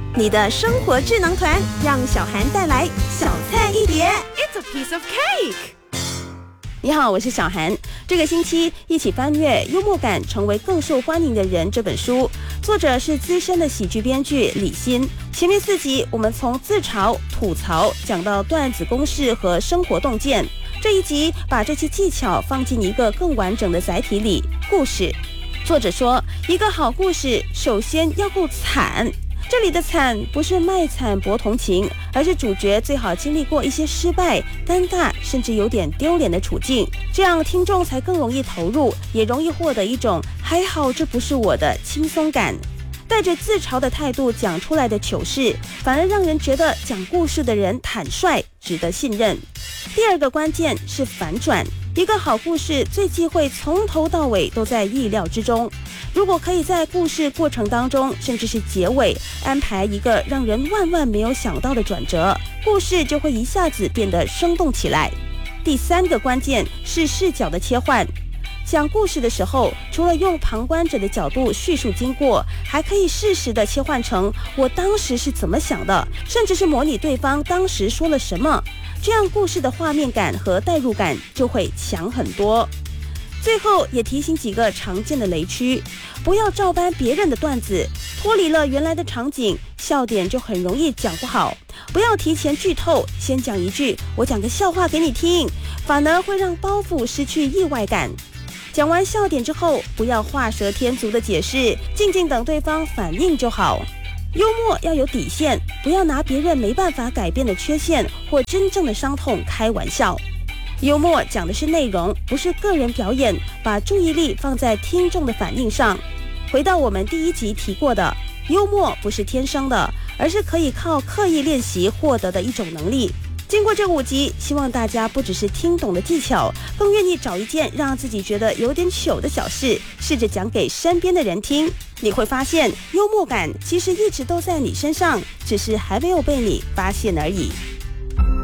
你的生活智囊团，让小涵带来小菜一碟。 It's a piece of cake。 你好，我是小涵。这个星期一起翻阅《幽默感成为更受欢迎的人》这本书，作者是资深的喜剧编剧李欣。前面4集我们从自嘲、吐槽讲到段子公式和生活洞见，这一集把这些技巧放进一个更完整的载体里——故事。作者说，一个好故事首先要够惨。这里的惨不是卖惨博同情，而是主角最好经历过一些失败、尴尬，甚至有点丢脸的处境，这样听众才更容易投入，也容易获得一种还好这不是我的轻松感。带着自嘲的态度讲出来的糗事，反而让人觉得讲故事的人坦率，值得信任。第二个关键是反转，一个好故事最忌讳从头到尾都在意料之中。如果可以在故事过程当中，甚至是结尾，安排一个让人万没有想到的转折，故事就会一下子变得生动起来。第三个关键是视角的切换。讲故事的时候，除了用旁观者的角度叙述经过，还可以适时的切换成我当时是怎么想的，甚至是模拟对方当时说了什么，这样故事的画面感和代入感就会强很多。最后也提醒几个常见的雷区，不要照搬别人的段子，脱离了原来的场景，笑点就很容易讲不好。不要提前剧透，先讲一句我讲个笑话给你听，反而会让包袱失去意外感。讲完笑点之后，不要画蛇添足的解释，静静等对方反应就好。幽默要有底线，不要拿别人没办法改变的缺陷或真正的伤痛开玩笑。幽默讲的是内容，不是个人表演，把注意力放在听众的反应上。回到我们第1集提过的，幽默不是天生的，而是可以靠刻意练习获得的一种能力。经过这5集，希望大家不只是听懂了技巧，更愿意找一件让自己觉得有点糗的小事，试着讲给身边的人听。你会发现，幽默感其实一直都在你身上，只是还没有被你发现而已。